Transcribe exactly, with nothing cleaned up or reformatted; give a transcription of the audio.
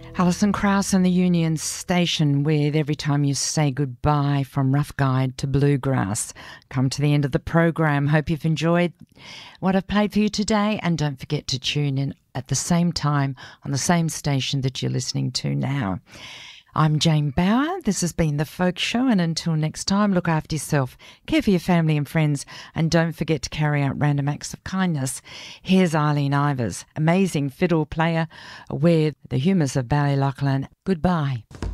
Alison Krauss and the Union Station with Every Time You Say Goodbye from Rough Guide to Bluegrass. Come to the end of the program. Hope you've enjoyed what I've played for you today, and don't forget to tune in at the same time on the same station that you're listening to now. I'm Jane Bauer. This has been The Folk Show, and until next time, look after yourself, care for your family and friends, and don't forget to carry out random acts of kindness. Here's Eileen Ivers, amazing fiddle player with the humours of Ballyloughlin. Goodbye.